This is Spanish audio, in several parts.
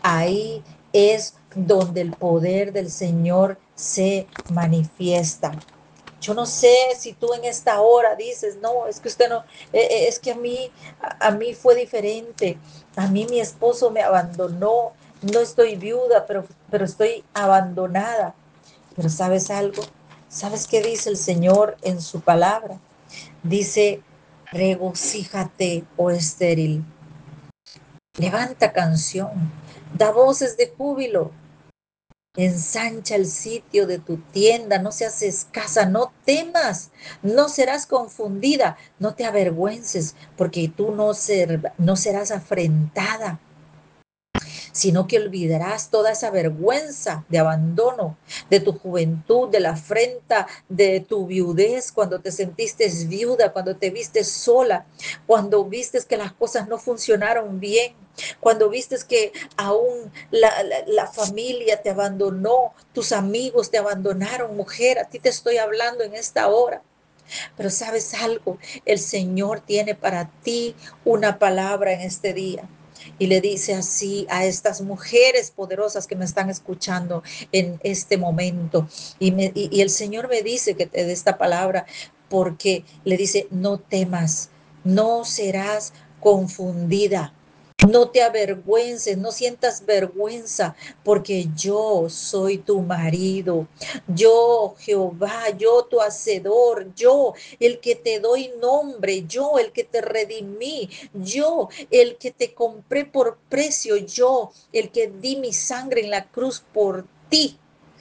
ahí es donde el poder del Señor se manifiesta. Yo no sé si tú en esta hora dices, no, es que usted no, es que a mí fue diferente. A mí mi esposo me abandonó. No estoy viuda, pero estoy abandonada. Pero ¿sabes algo? ¿Sabes qué dice el Señor en su palabra? Dice, regocíjate, oh estéril. Levanta canción, da voces de júbilo. Ensancha el sitio de tu tienda, no seas escasa, no temas, no serás confundida, no te avergüences, porque tú no serás afrentada, sino que olvidarás toda esa vergüenza de abandono, de tu juventud, de la afrenta, de tu viudez, cuando te sentiste viuda, cuando te viste sola, cuando viste que las cosas no funcionaron bien, cuando viste que aún la familia te abandonó, tus amigos te abandonaron, mujer, a ti te estoy hablando en esta hora. Pero sabes algo, el Señor tiene para ti una palabra en este día. Y le dice así a estas mujeres poderosas que me están escuchando en este momento. Y el Señor me dice que te dé esta palabra porque le dice, no temas, no serás confundida. No te avergüences, no sientas vergüenza, porque yo soy tu marido. Yo, Jehová, yo tu hacedor, yo el que te doy nombre, yo el que te redimí, yo el que te compré por precio, yo el que di mi sangre en la cruz por ti.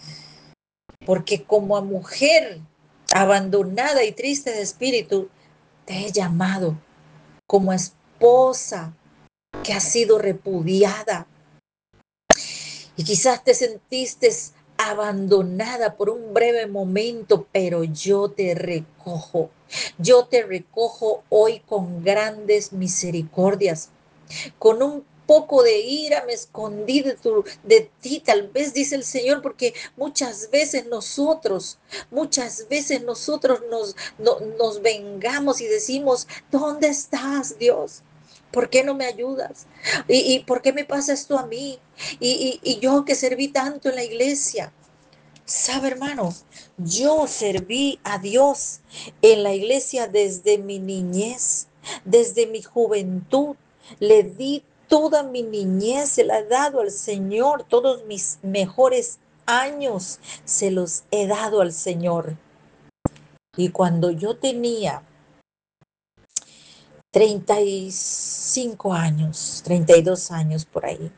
Porque como a mujer abandonada y triste de espíritu, te he llamado como esposa que ha sido repudiada. Y quizás te sentiste abandonada por un breve momento, pero yo te recojo. Yo te recojo hoy con grandes misericordias, con un poco de ira me escondí de ti, tal vez dice el Señor, porque muchas veces nosotros nos vengamos y decimos, ¿dónde estás, Dios? ¿Por qué no me ayudas? ¿Y por qué me pasa esto a mí? Y yo que serví tanto en la iglesia. ¿Sabe, hermano? Yo serví a Dios en la iglesia desde mi niñez, desde mi juventud. Le di toda mi niñez, se la he dado al Señor, todos mis mejores años se los he dado al Señor. Y cuando yo tenía 35 años, 32 años por ahí,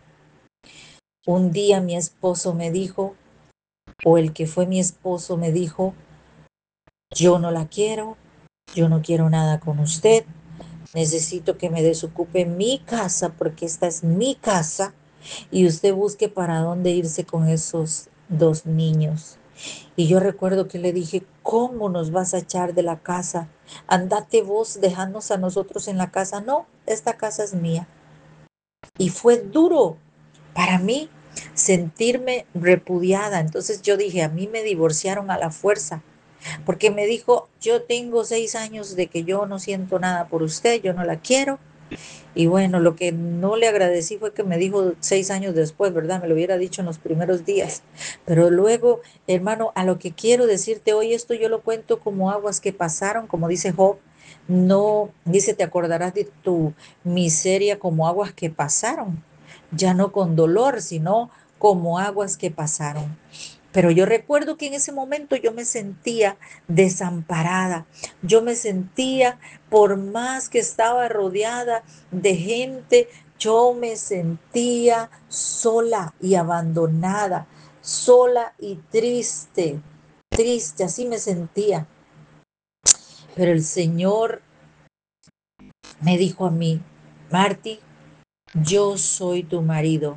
un día mi esposo me dijo, o el que fue mi esposo me dijo, yo no la quiero, yo no quiero nada con usted, necesito que me desocupe mi casa porque esta es mi casa y usted busque para dónde irse con esos dos niños. Y yo recuerdo que le dije, ¿cómo nos vas a echar de la casa? Andate vos, dejadnos a nosotros en la casa. No, esta casa es mía. Y fue duro para mí sentirme repudiada. Entonces yo dije, a mí me divorciaron a la fuerza. Porque me dijo, yo tengo 6 años de que yo no siento nada por usted, yo no la quiero. Y bueno, lo que no le agradecí fue que me dijo 6 años después, ¿verdad? Me lo hubiera dicho en los primeros días. Pero luego, hermano, a lo que quiero decirte hoy, esto yo lo cuento como aguas que pasaron, como dice Job. No, dice, te acordarás de tu miseria como aguas que pasaron, ya no con dolor, sino como aguas que pasaron. Pero yo recuerdo que en ese momento yo me sentía desamparada, yo me sentía, por más que estaba rodeada de gente, yo me sentía sola y abandonada, sola y triste, triste, así me sentía. Pero el Señor me dijo a mí, Marty, yo soy tu marido.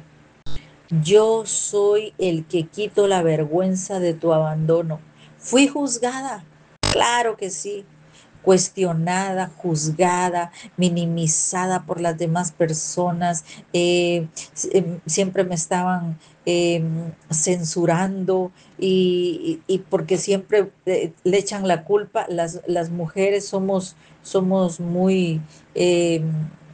Yo soy el que quito la vergüenza de tu abandono. Fui juzgada, claro que sí, cuestionada, juzgada, minimizada por las demás personas. Siempre me estaban censurando y porque siempre le echan la culpa. Las mujeres somos muy... Eh,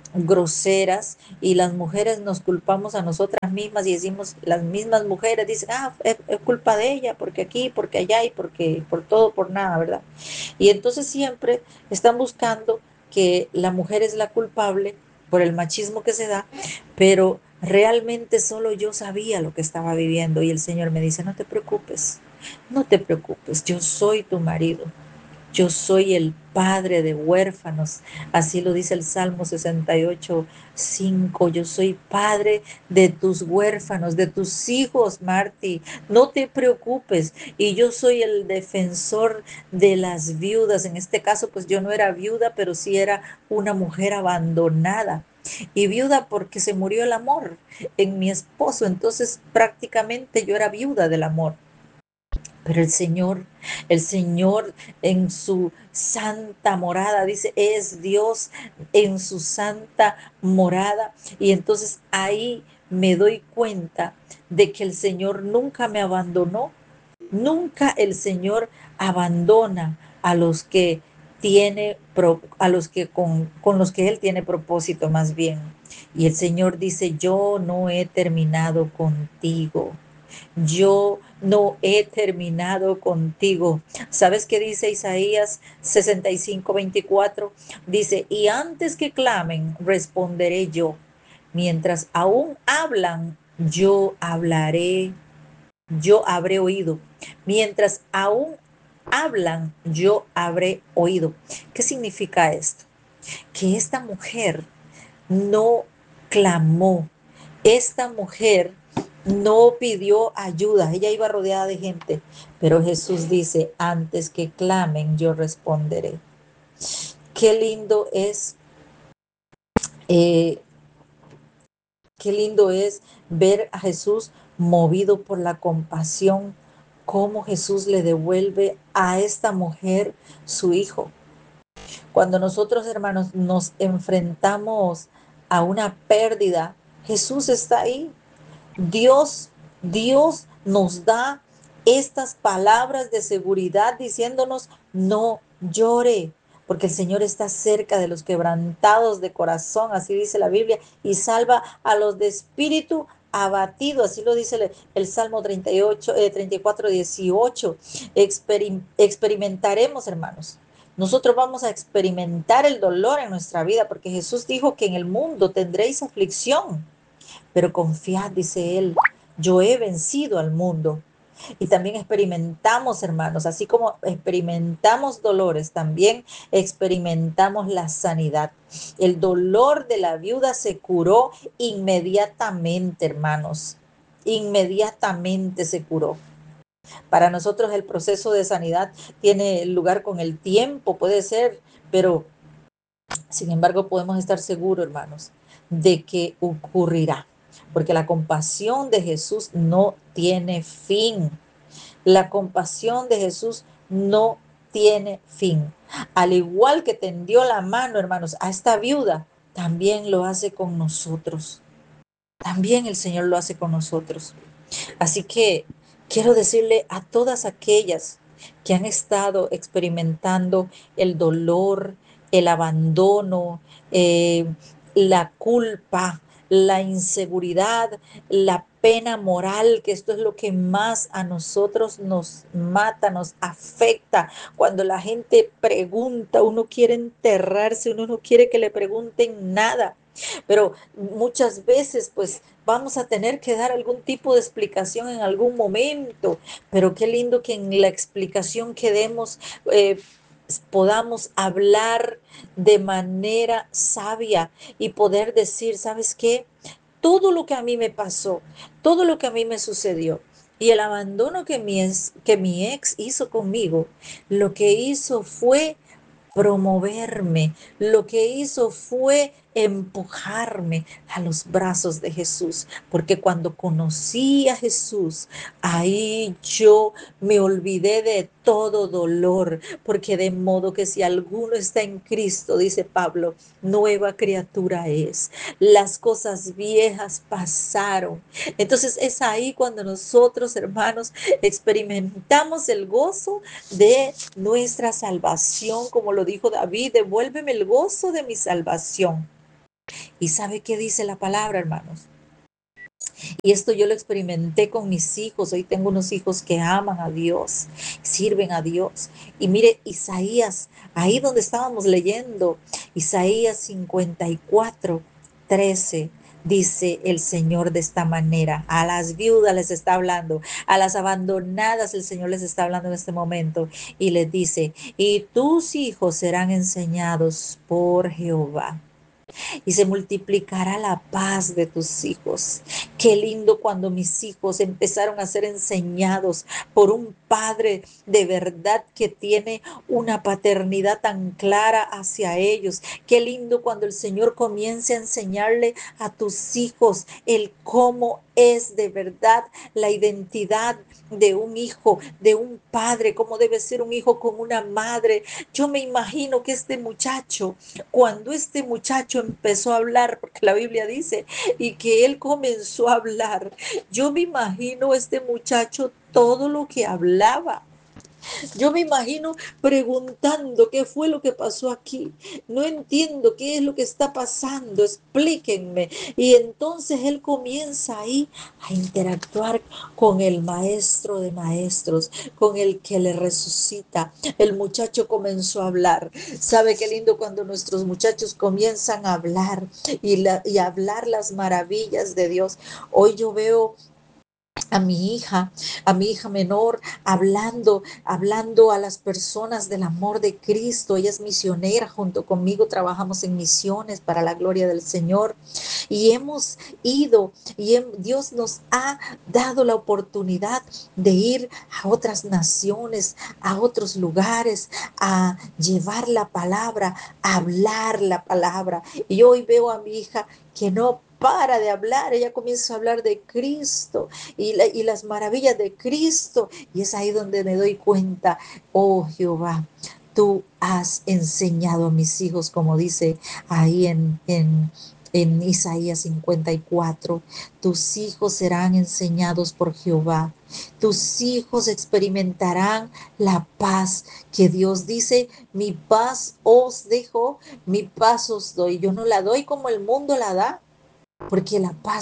groseras, y las mujeres nos culpamos a nosotras mismas y decimos, las mismas mujeres dicen, es culpa de ella, porque aquí, porque allá y porque por todo, por nada, ¿verdad? Y entonces siempre están buscando que la mujer es la culpable por el machismo que se da, pero realmente solo yo sabía lo que estaba viviendo, y el Señor me dice, no te preocupes, no te preocupes, yo soy tu marido. Yo soy el padre de huérfanos, así lo dice el Salmo 68:5. Yo soy padre de tus huérfanos, de tus hijos, Marti. No te preocupes. Y yo soy el defensor de las viudas. En este caso, pues yo no era viuda, pero sí era una mujer abandonada. Y viuda porque se murió el amor en mi esposo. Entonces prácticamente yo era viuda del amor. Pero el Señor en su santa morada, dice, es Dios en su santa morada. Y entonces ahí me doy cuenta de que el Señor nunca me abandonó. Nunca el Señor abandona a los que a los que con los que Él tiene propósito más bien. Y el Señor dice, yo no he terminado contigo. Yo no he terminado contigo. ¿Sabes qué dice Isaías 65:24? Dice, y antes que clamen, responderé yo. Mientras aún hablan, yo hablaré, yo habré oído. Mientras aún hablan, yo habré oído. ¿Qué significa esto? Que esta mujer no clamó. Esta mujer no pidió ayuda, ella iba rodeada de gente, pero Jesús dice, antes que clamen, yo responderé. Qué lindo es, eh, qué lindo es ver a Jesús movido por la compasión, cómo Jesús le devuelve a esta mujer su hijo. Cuando nosotros, hermanos, nos enfrentamos a una pérdida, Jesús está ahí. Dios nos da estas palabras de seguridad diciéndonos, no llore, porque el Señor está cerca de los quebrantados de corazón, así dice la Biblia, y salva a los de espíritu abatido, así lo dice el Salmo 34:18. Experimentaremos, hermanos. Nosotros vamos a experimentar el dolor en nuestra vida, porque Jesús dijo que en el mundo tendréis aflicción, pero confiad, dice él, yo he vencido al mundo. Y también experimentamos, hermanos, así como experimentamos dolores, también experimentamos la sanidad. El dolor de la viuda se curó inmediatamente, hermanos. Inmediatamente se curó. Para nosotros el proceso de sanidad tiene lugar con el tiempo, puede ser, pero sin embargo, podemos estar seguros, hermanos, de que ocurrirá, porque la compasión de Jesús no tiene fin. La compasión de Jesús no tiene fin. Al igual que tendió la mano, hermanos, a esta viuda, también lo hace con nosotros. También el Señor lo hace con nosotros. Así que quiero decirle a todas aquellas que han estado experimentando el dolor, el abandono, eh, la culpa, la inseguridad, la pena moral, que esto es lo que más a nosotros nos mata, nos afecta. Cuando la gente pregunta, uno quiere enterrarse, uno no quiere que le pregunten nada. Pero muchas veces, pues, vamos a tener que dar algún tipo de explicación en algún momento, pero qué lindo que en la explicación que demos podamos hablar de manera sabia y poder decir, ¿sabes qué? Todo lo que a mí me pasó, todo lo que a mí me sucedió y el abandono que mi ex hizo conmigo, lo que hizo fue promoverme, lo que hizo fue empujarme a los brazos de Jesús, porque cuando conocí a Jesús, ahí yo me olvidé de todo dolor, porque de modo que si alguno está en Cristo, dice Pablo, nueva criatura es. Las cosas viejas pasaron. Entonces es ahí cuando nosotros, hermanos, experimentamos el gozo de nuestra salvación, como lo dijo David, devuélveme el gozo de mi salvación. ¿Y sabe qué dice la palabra, hermanos? Y esto yo lo experimenté con mis hijos. Hoy tengo unos hijos que aman a Dios, sirven a Dios. Y mire, Isaías, ahí donde estábamos leyendo, Isaías 54:13, dice el Señor de esta manera. A las viudas les está hablando, a las abandonadas el Señor les está hablando en este momento. Y les dice, y tus hijos serán enseñados por Jehová y se multiplicará la paz de tus hijos. Qué lindo cuando mis hijos empezaron a ser enseñados por un padre de verdad que tiene una paternidad tan clara hacia ellos. Qué lindo cuando el Señor comience a enseñarle a tus hijos el cómo es de verdad la identidad de un hijo, de un padre, cómo debe ser un hijo con una madre. Yo me imagino que este muchacho, cuando este muchacho empezó a hablar, porque la Biblia dice, y que él comenzó a hablar, yo me imagino este muchacho todo lo que hablaba. Yo me imagino preguntando qué fue lo que pasó aquí. No entiendo qué es lo que está pasando. Explíquenme. Y entonces él comienza ahí a interactuar con el maestro de maestros, con el que le resucita. El muchacho comenzó a hablar. ¿Sabe qué lindo cuando nuestros muchachos comienzan a hablar y hablar las maravillas de Dios? Hoy yo veo a mi hija menor, hablando a las personas del amor de Cristo. Ella es misionera, junto conmigo trabajamos en misiones para la gloria del Señor. Y hemos ido Dios nos ha dado la oportunidad de ir a otras naciones, a otros lugares, a llevar la palabra, a hablar la palabra. Y hoy veo a mi hija que no para de hablar, ella comienza a hablar de Cristo y las maravillas de Cristo. Y es ahí donde me doy cuenta, oh Jehová, tú has enseñado a mis hijos, como dice ahí en Isaías 54, tus hijos serán enseñados por Jehová, tus hijos experimentarán la paz que Dios dice, mi paz os dejo, mi paz os doy. Yo no la doy como el mundo la da, porque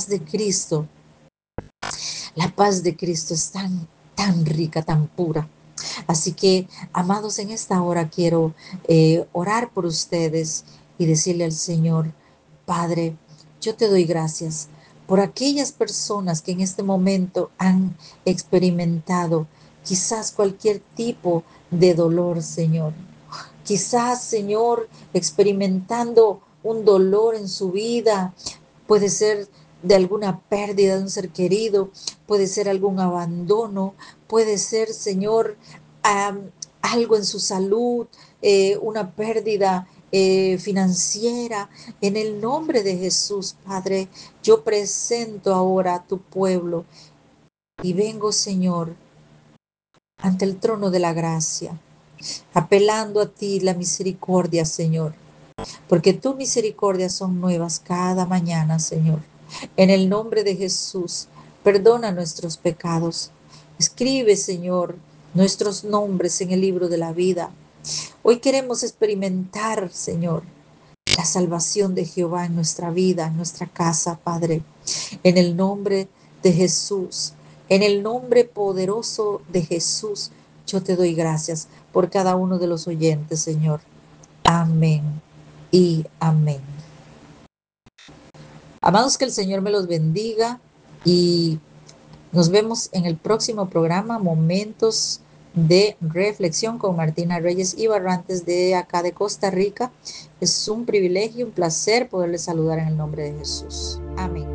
la paz de Cristo es tan rica, tan pura. Así que, amados, en esta hora quiero orar por ustedes y decirle al Señor, Padre, yo te doy gracias por aquellas personas que en este momento han experimentado quizás cualquier tipo de dolor, Señor. Quizás, Señor, experimentando un dolor en su vida, puede ser de alguna pérdida de un ser querido, puede ser algún abandono, puede ser, Señor, algo en su salud, una pérdida financiera. En el nombre de Jesús, Padre, yo presento ahora a tu pueblo y vengo, Señor, ante el trono de la gracia, apelando a ti la misericordia, Señor, porque tus misericordias son nuevas cada mañana, Señor. En el nombre de Jesús, perdona nuestros pecados. Escribe, Señor, nuestros nombres en el libro de la vida. Hoy queremos experimentar, Señor, la salvación de Jehová en nuestra vida, en nuestra casa, Padre. En el nombre de Jesús, en el nombre poderoso de Jesús, yo te doy gracias por cada uno de los oyentes, Señor. Amén y amén. Amados, que el Señor me los bendiga y nos vemos en el próximo programa, Momentos de Reflexión con Martina Reyes y Barrantes de acá de Costa Rica. Es un privilegio, un placer poderles saludar en el nombre de Jesús. Amén.